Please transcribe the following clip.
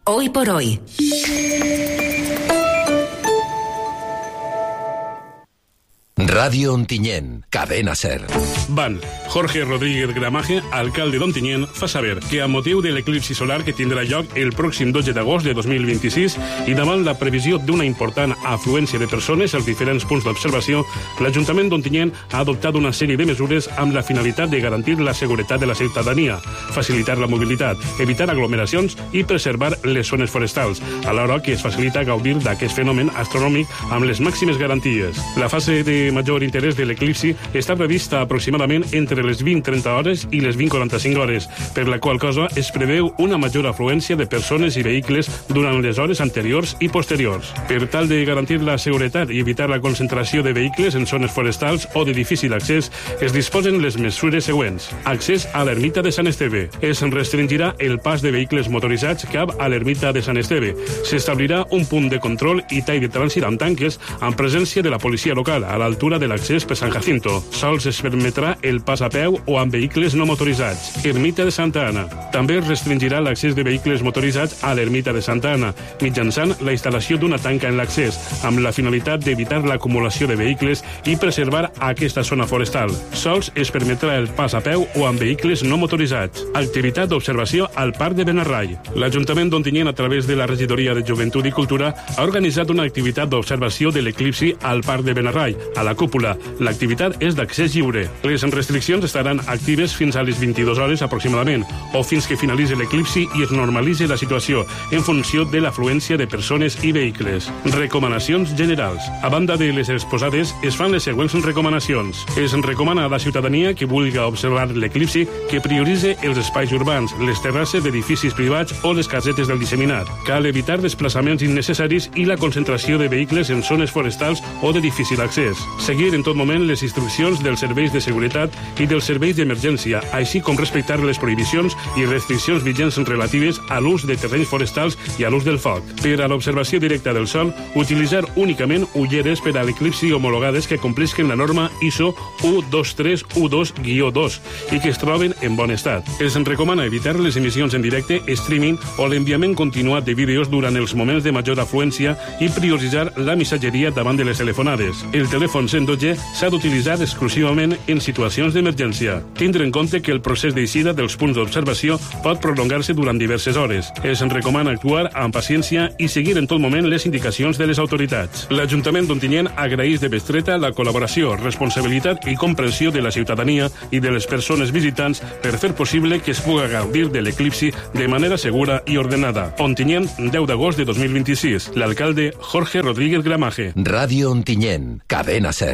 Hoy por hoy. Radio Ontinyent, cadena SER. Ban. Jorge Rodríguez Gramaje, alcalde d'Ontinyent, fa saber que a motiu de l'eclipsi solar que tindrà lloc el pròxim 12 d'agost de 2026 i davant la previsió d'una important afluència de persones als diferents punts d'observació, l'Ajuntament d'Ontinyent ha adoptat una sèrie de mesures amb la finalitat de garantir la seguretat de la ciutadania, facilitar la mobilitat, evitar aglomeracions i preservar les zones forestals, alhora que es facilita gaudir d'aquest fenomen astronòmic amb les màximes garanties. La fase de major interès de l'eclipsi està prevista aproximadament entre les 20:30 hores i les 20:45 hores, per la qual cosa es preveu una major afluència de persones i vehicles durant les hores anteriors i posteriors. Per tal de garantir la seguretat i evitar la concentració de vehicles en zones forestals o de difícil accés, es disposen les mesures següents. Accés a l'ermita de Sant Esteve. Es restringirà el pas de vehicles motoritzats cap a l'ermita de Sant Esteve. S'establirà un punt de control i tall de trànsit amb tanques amb presència de la policia local a l'altura de l'accés per San Jacinto. Sols es permetrà el pas a peu o amb vehicles no motoritzats. Ermita de Santa Anna. També es restringirà l'accés de vehicles motoritzats a l'ermita de Santa Anna, mitjançant la instal·lació d'una tanca en l'accés, amb la finalitat d'evitar l'acumulació de vehicles i preservar aquesta zona forestal. Sols es permetrà el pas a peu o amb vehicles no motoritzats. Activitat d'observació al Parc de Benarrai. L'Ajuntament d'Ontinyent, a través de la Regidoria de Joventut i Cultura, ha organitzat una activitat d'observació de l'eclipsi al Parc de Benarrai, a la cúpula. L'activitat és d'accés lliure. Les restriccions estaran actives fins a les 22 hores aproximadament, o fins que finalitzi l'eclipsi i es normalitzi la situació en funció de l'afluència de persones i vehicles. Recomanacions generals. A banda de les exposades, es fan les següents recomanacions. Es recomana a la ciutadania que vulgui observar l'eclipsi que prioritzi els espais urbans, les terrasses d'edificis privats o les casetes del disseminat. Cal evitar desplaçaments innecessaris i la concentració de vehicles en zones forestals o de difícil accés. Seguir en tot moment les instruccions dels serveis de seguretat i dels serveis d'emergència, així com respectar les prohibicions i restriccions vigents relatives a l'ús de terrenys forestals i a l'ús del foc. Per a l'observació directa del sol, utilitzar únicament ulleres per a l'eclipsi homologades que complisquen la norma ISO 12312-2 i que es troben en bon estat. Es recomana evitar les emissions en directe, streaming o l'enviament continuat de vídeos durant els moments de major afluència i prioritzar la missatgeria davant de les telefonades. El telèfon 112 s'ha d'utilitzar exclusivament en situacions d'emergència. Tindre en compte que el procés d'eixida dels punts d'observació pot prolongar-se durant diverses hores. Es recomana actuar amb paciència i seguir en tot moment les indicacions de les autoritats. L'Ajuntament d'Ontinyent agraeix de bestreta la col·laboració, responsabilitat i comprensió de la ciutadania i de les persones visitants per fer possible que es pugui gaudir de l'eclipsi de manera segura i ordenada. Ontinyent, 10 d'agost de 2026. L'alcalde Jorge Rodríguez Gramaje. Radio Ontinyent, cadena SER.